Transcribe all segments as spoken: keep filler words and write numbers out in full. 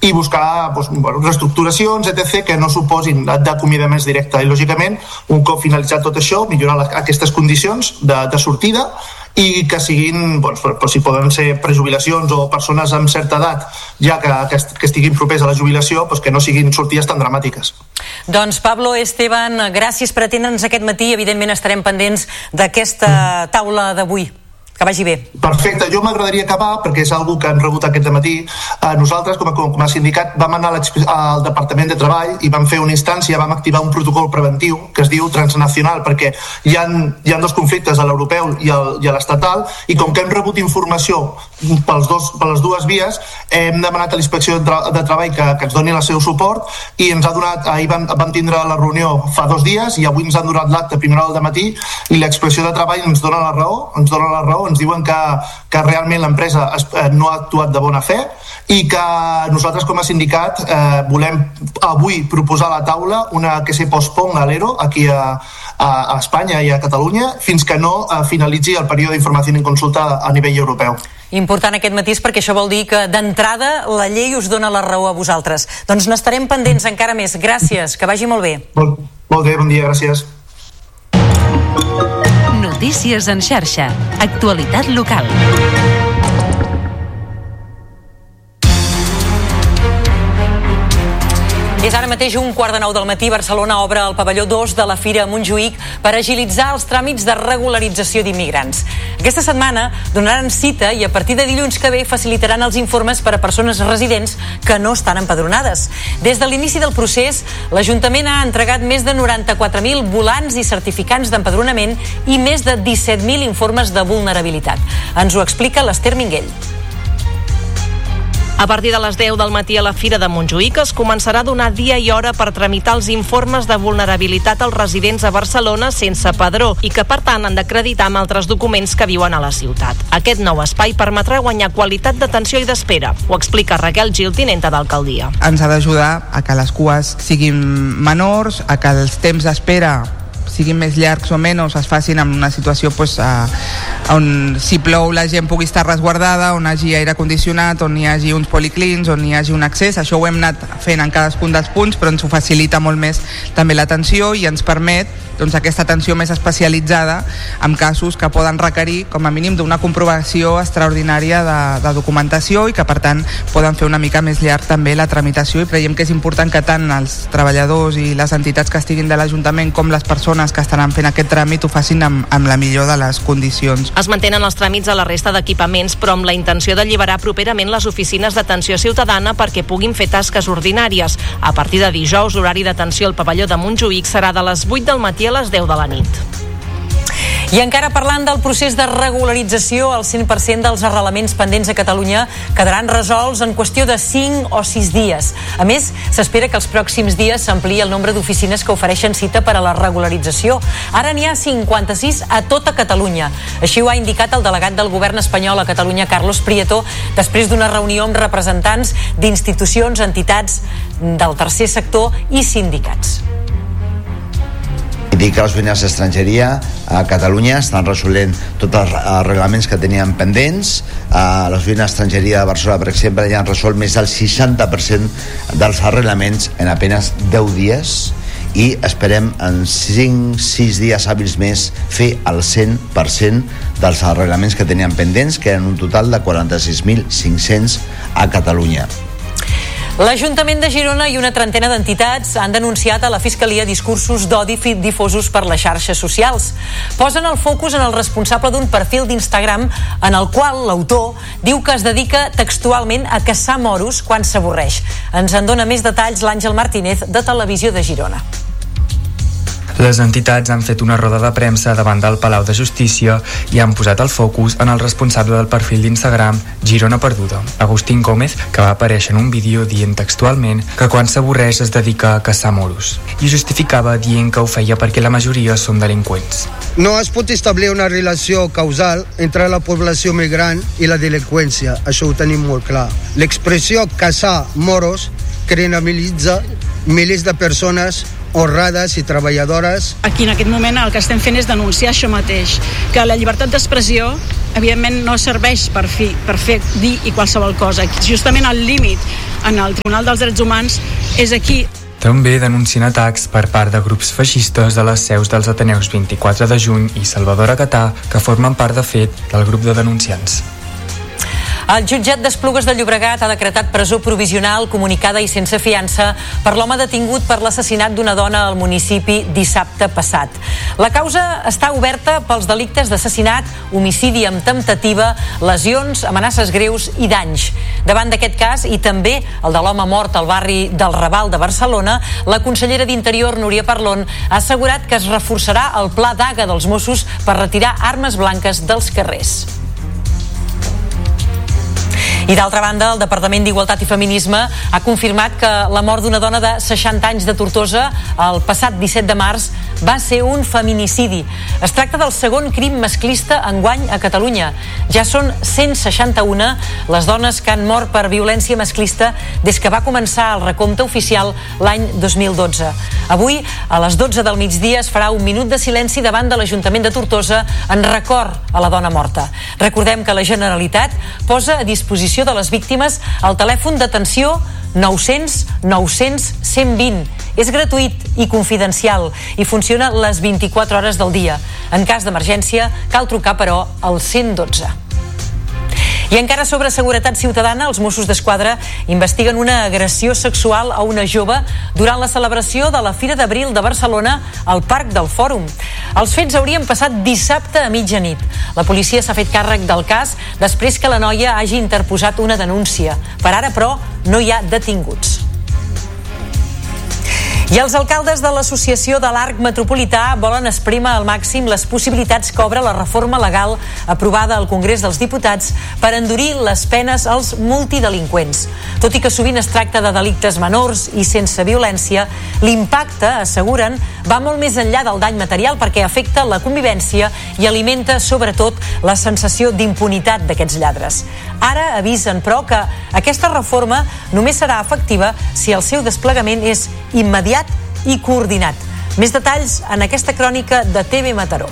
i buscar doncs, bueno, reestructuracions, etcètera, que no suposin d'acomiadament directe. I, lògicament, un cop finalitzat tot això, millorar les, aquestes condicions de, de sortida i que siguin, doncs, per, per si poden ser prejubilacions o persones amb certa edat ja que, que, que estiguin propers a la jubilació, doncs que no siguin sortides tan dramàtiques. Doncs Pablo Esteban, gràcies per atendre'ns aquest matí. Evidentment estarem pendents d'aquesta taula d'avui. Que vagi bé. Perfecte, jo m'agradaria acabar, perquè és algo que hem rebut aquest matí. Eh, nosaltres, com a, com a sindicat, vam anar al Departament de Treball i vam fer una instància, vam activar un protocol preventiu que es diu transnacional, perquè hi ha, hi ha dos conflictes, l'europeu i l'estatal, i com que hem rebut informació pels dos, per les dues vies, hem demanat a l'Inspecció de, Tra de Treball que, que ens doni el seu suport, i ens ha donat, ahir vam, vam tindre la reunió fa dos dies, i avui ens han donat l'acte a primera hora del matí, i l'Inspecció de Treball ens dona la raó, ens dona la raó, ens diuen que, que realment l'empresa no ha actuat de bona fe i que nosaltres com a sindicat eh, volem avui proposar a la taula una que se posponga l'E R O aquí a, a, a Espanya i a Catalunya fins que no eh, finalitzi el període d'informació en consulta a nivell europeu. Important aquest matís, perquè això vol dir que d'entrada la llei us dona la raó a vosaltres. Doncs n'estarem pendents encara més. Gràcies, que vagi molt bé. Molt, molt bé, bon dia, gràcies. Notícies en xarxa. Actualitat local. És ara mateix un quart de nou del matí. Barcelona obre el pavelló dos de la Fira Montjuïc per agilitzar els tràmits de regularització d'immigrants. Aquesta setmana donaran cita i a partir de dilluns que ve facilitaran els informes per a persones residents que no estan empadronades. Des de l'inici del procés, l'Ajuntament ha entregat més de noranta-quatre mil volants i certificats d'empadronament i més de disset mil informes de vulnerabilitat. Ens ho explica l'Ester Minguell. A partir de les deu del matí a la Fira de Montjuïc es començarà a donar dia i hora per tramitar els informes de vulnerabilitat als residents a Barcelona sense padró i que, per tant, han d'acreditar amb altres documents que viuen a la ciutat. Aquest nou espai permetrà guanyar qualitat d'atenció i d'espera. Ho explica Raquel Gil, tinenta d'alcaldia. Ens ha d'ajudar a que les cues siguin menors, a que els temps d'espera siguin més llargs o menys, es facin en una situació pues, a, on si plou la gent pugui estar resguardada, on hi hagi aire condicionat, on hi hagi uns policlins, on hi hagi un accés. Això ho hem anat fent en cadascun dels punts, però ens ho facilita molt més també l'atenció i ens permet doncs, aquesta atenció més especialitzada en casos que poden requerir com a mínim d'una comprovació extraordinària de, de documentació i que per tant poden fer una mica més llarg també la tramitació, i creiem que és important que tant els treballadors i les entitats que estiguin de l'Ajuntament com les persones que estaran fent aquest tràmit ho facin amb, amb la millor de les condicions. Es mantenen els tràmits a la resta d'equipaments, però amb la intenció d'alliberar properament les oficines d'atenció ciutadana perquè puguin fer tasques ordinàries. A partir de dijous, l'horari d'atenció al pavelló de Montjuïc serà de les vuit del matí a les deu de la nit. I encara parlant del procés de regularització, el cent per cent dels arrelaments pendents a Catalunya quedaran resolts en qüestió de cinc o sis dies. A més, s'espera que els pròxims dies s'ampliï el nombre d'oficines que ofereixen cita per a la regularització. Ara n'hi ha cinquanta-sis a tota Catalunya. Així ho ha indicat el delegat del govern espanyol a Catalunya, Carlos Prieto, després d'una reunió amb representants d'institucions, entitats del tercer sector i sindicats. Dir que les oficines d'estrangeria a Catalunya estan resolent tots els arreglaments que tenien pendents. A l'oficina d'estrangeria de Barcelona, per exemple, ja han resolt més del seixanta per cent dels arreglaments en apenas deu dies i esperem en cinc sis dies hàbils més fer el cent per cent dels arreglaments que tenien pendents, que eren un total de quaranta-sis mil cinc-cents a Catalunya. L'Ajuntament de Girona i una trentena d'entitats han denunciat a la Fiscalia discursos d'odi difosos per les xarxes socials. Posen el focus en el responsable d'un perfil d'Instagram en el qual l'autor diu que es dedica textualment a caçar moros quan s'avorreix. Ens en dona més detalls l'Àngel Martínez, de Televisió de Girona. Les entitats han fet una roda de premsa davant del Palau de Justícia i han posat el focus en el responsable del perfil d'Instagram Girona Perduda, Agustín Gómez, que va aparèixer en un vídeo dient textualment que quan s'avorreix es dedica a caçar moros. I justificava dient que ho feia perquè la majoria són delinqüents. No es pot establir una relació causal entre la població migrant i la delinqüència, això ho tenim molt clar. L'expressió caçar moros criminalitza milers de persones honrades i treballadores. Aquí en aquest moment el que estem fent és denunciar això mateix, que la llibertat d'expressió evidentment no serveix per, fi, per fer dir i qualsevol cosa. Justament el límit en el Tribunal dels Drets Humans és aquí. També denuncien atacs per part de grups feixistes de les seus dels Ateneus vint-i-quatre de juny i Salvador Agatà, que formen part, de fet, del grup de denunciants. El jutjat d'Esplugues de Llobregat ha decretat presó provisional comunicada i sense fiança per l'home detingut per l'assassinat d'una dona al municipi dissabte passat. La causa està oberta pels delictes d'assassinat, homicidi amb temptativa, lesions, amenaces greus i danys. Davant d'aquest cas, i també el de l'home mort al barri del Raval de Barcelona, la consellera d'Interior, Núria Parlon, ha assegurat que es reforçarà el pla d'Aga dels Mossos per retirar armes blanques dels carrers. I d'altra banda, el Departament d'Igualtat i Feminisme ha confirmat que la mort d'una dona de seixanta anys de Tortosa el passat disset de març va ser un feminicidi. Es tracta del segon crim masclista enguany a Catalunya. Ja són cent seixanta-u les dones que han mort per violència masclista des que va començar el recompte oficial l'any dos mil dotze. Avui, a les dotze del migdia, es farà un minut de silenci davant de l'Ajuntament de Tortosa en record a la dona morta. Recordem que la Generalitat posa a disposició de les víctimes el telèfon d'atenció nou-cents nou-cents cent vint. És gratuït i confidencial i funciona les vint-i-quatre hores del dia. En cas d'emergència, cal trucar, però, al cent dotze. I encara sobre seguretat ciutadana, els Mossos d'Esquadra investiguen una agressió sexual a una jove durant la celebració de la Fira d'Abril de Barcelona al Parc del Fòrum. Els fets haurien passat dissabte a mitjanit. La policia s'ha fet càrrec del cas després que la noia hagi interposat una denúncia. Per ara, però, no hi ha detinguts. I els alcaldes de l'Associació de l'Arc Metropolità volen esprémer al màxim les possibilitats que obre la reforma legal aprovada al Congrés dels Diputats per endurir les penes als multidelinqüents. Tot i que sovint es tracta de delictes menors i sense violència, l'impacte, asseguren, va molt més enllà del dany material perquè afecta la convivència i alimenta, sobretot, la sensació d'impunitat d'aquests lladres. Ara avisen, però, que aquesta reforma només serà efectiva si el seu desplegament és immediat i coordinat. Més detalls en aquesta crònica de T V Mataró.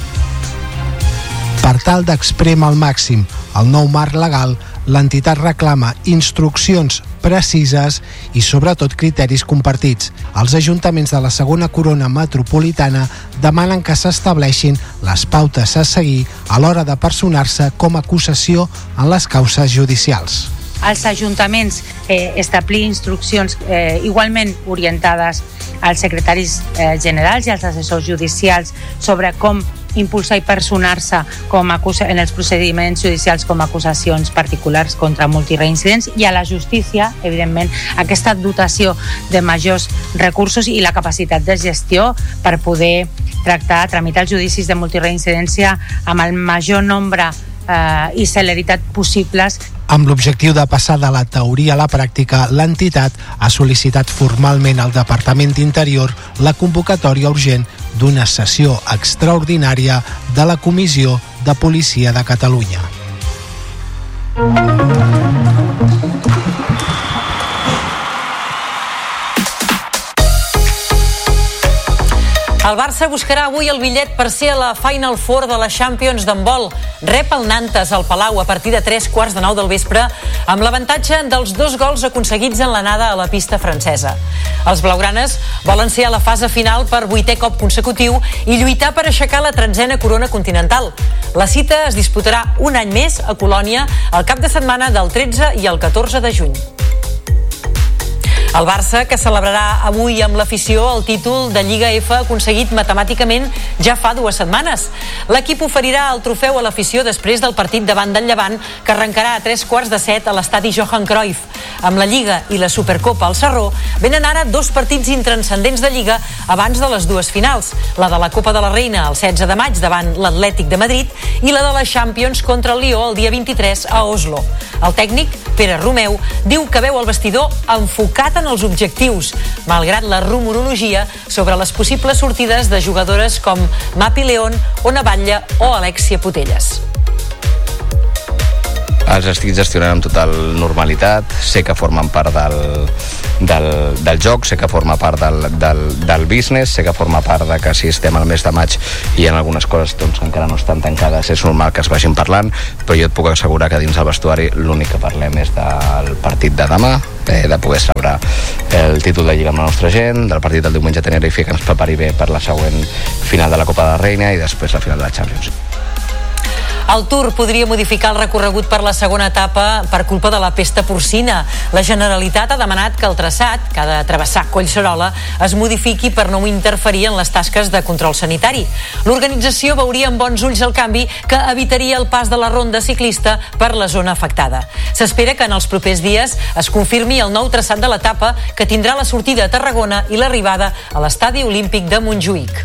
Per tal d'exprémer al màxim el nou marc legal, l'entitat reclama instruccions precises i sobretot criteris compartits. Els ajuntaments de la segona corona metropolitana demanen que s'estableixin les pautes a seguir a l'hora de personar-se com a acusació en les causes judicials. Als ajuntaments eh, establir instruccions eh, igualment orientades als secretaris eh, generals i als assessors judicials sobre com impulsar i personar-se com acusa, en els procediments judicials com a acusacions particulars contra multireincidents, i a la justícia, evidentment, aquesta dotació de majors recursos i la capacitat de gestió per poder tractar, tramitar els judicis de multireincidència amb el major nombre eh, i celeritat possibles. Amb l'objectiu de passar de la teoria a la pràctica, l'entitat ha sol·licitat formalment al Departament d'Interior la convocatòria urgent d'una sessió extraordinària de la Comissió de Policia de Catalunya. El Barça buscarà avui el bitllet per ser a la Final Four de la Champions d'handbol. Rep el Nantes al Palau a partir de tres quarts de nou del vespre amb l'avantatge dels dos gols aconseguits en l'anada a la pista francesa. Els blaugranes volen ser a la fase final per vuitè cop consecutiu i lluitar per aixecar la tretzena corona continental. La cita es disputarà un any més a Colònia el cap de setmana del tretze i el catorze de juny. El Barça, que celebrarà avui amb l'afició el títol de Lliga F aconseguit matemàticament ja fa dues setmanes. L'equip oferirà el trofeu a l'afició després del partit davant del Llevant, que arrencarà a tres quarts de set a l'estadi Johan Cruyff. Amb la Lliga i la Supercopa al Sarró, venen ara dos partits intranscendents de Lliga abans de les dues finals, la de la Copa de la Reina el setze de maig davant l'Atlètic de Madrid i la de la Champions contra el Lió el dia vint-i-tres a Oslo. El tècnic, Pere Romeu, diu que veu el vestidor enfocat en els objectius, malgrat la rumorologia sobre les possibles sortides de jugadores com Mapi León, Ona Batlle o Alexia Putellas. els estic gestionant amb total normalitat, sé que formen part del, del, del joc, sé que forma part del, del, del business, sé que forma part de que si estem al mes de maig i en algunes coses doncs, que encara no estan tancades, és normal que es vagin parlant, però jo et puc assegurar que dins del vestuari l'únic que parlem és del partit de demà, eh, de poder celebrar el títol de Lliga amb la nostra gent, del partit del diumenge a Tenerife, que ens prepari bé per la següent final de la Copa de la Reina i després la final de la Champions. El Tour podria modificar el recorregut per la segona etapa per culpa de la pesta porcina. La Generalitat ha demanat que el traçat, que ha de travessar Collserola, es modifiqui per no interferir en les tasques de control sanitari. L'organització veuria amb bons ulls el canvi que evitaria el pas de la ronda ciclista per la zona afectada. S'espera que en els propers dies es confirmi el nou traçat de l'etapa, que tindrà la sortida a Tarragona i l'arribada a l'Estadi Olímpic de Montjuïc.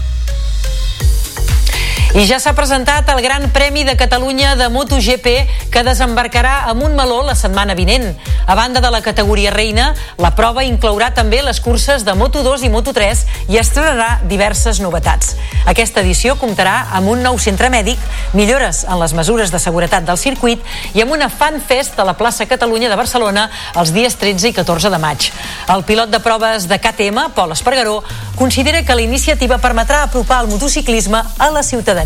I ja s'ha presentat el Gran Premi de Catalunya de MotoGP, que desembarcarà a Montmeló la setmana vinent. A banda de la categoria reina, la prova inclourà també les curses de Moto dos i Moto tres i estrenarà diverses novetats. Aquesta edició comptarà amb un nou centre mèdic, millores en les mesures de seguretat del circuit i amb una Fan Fest a la plaça Catalunya de Barcelona els dies tretze i catorze de maig. El pilot de proves de K T M, Pol Espargaró, considera que la iniciativa permetrà apropar el motociclisme a la ciutadania.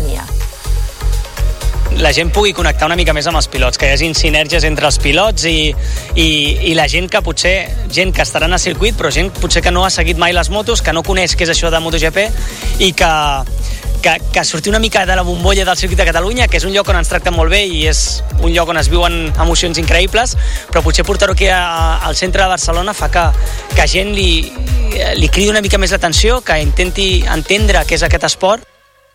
La gent pugui connectar una mica més amb els pilots, que hi hagi sinergies entre els pilots i, i, i la gent que potser, gent que estarà en el circuit, però gent potser que no ha seguit mai les motos, que no coneix què és això de MotoGP i que, que, que surti una mica de la bombolla del circuit de Catalunya, que és un lloc on ens tracten molt bé i és un lloc on es viuen emocions increïbles, però potser portar-ho aquí a, al centre de Barcelona fa que, que gent li, li cridi una mica més l'atenció, que intenti entendre què és aquest esport.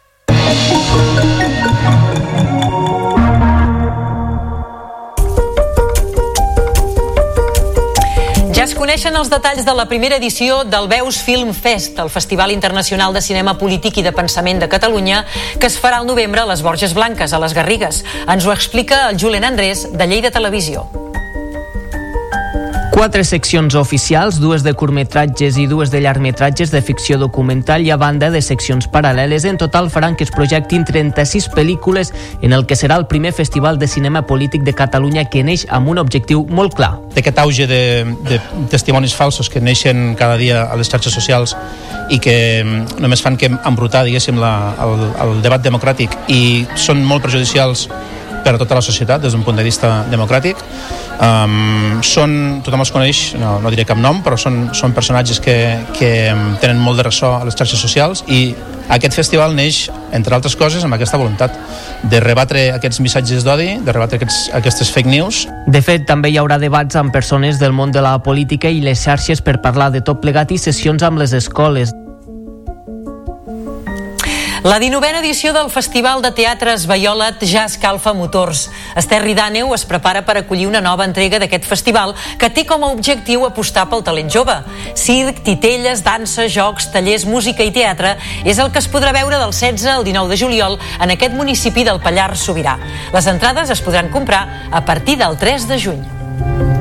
Ja es coneixen els detalls de la primera edició del Veus Film Fest, el Festival Internacional de Cinema Polític i de Pensament de Catalunya, que es farà al novembre a les Borges Blanques, a les Garrigues. Ens ho explica el Julen Andrés, de Lleida Televisió. Quatre seccions oficials, dues de curtmetratges i dues de llargmetratges de ficció documental i a banda de seccions paral·leles. En total faran que es projectin trenta-sis pel·lícules en el que serà el primer festival de cinema polític de Catalunya, que neix amb un objectiu molt clar. D'aquest auge de, de testimonis falsos que neixen cada dia a les xarxes socials i que només fan que embrutar, diguéssim, la, el, el debat democràtic i són molt perjudicials per a tota la societat des d'un punt de vista democràtic. Um, són, tothom els coneix, no, no diré cap nom, però són, són personatges que, que tenen molt de ressò a les xarxes socials i aquest festival neix, entre altres coses, amb aquesta voluntat de rebatre aquests missatges d'odi, de rebatre aquests, aquestes fake news. De fet, també hi haurà debats amb persones del món de la política i les xarxes per parlar de tot plegat i sessions amb les escoles. La dinovena edició del Festival de Teatre Esvaiolet ja escalfa motors. Esterri d'Àneu es prepara per acollir una nova entrega d'aquest festival que té com a objectiu apostar pel talent jove. Circ, titelles, dansa, jocs, tallers, música i teatre és el que es podrà veure del setze al dinou de juliol en aquest municipi del Pallars Sobirà. Les entrades es podran comprar a partir del tres de juny.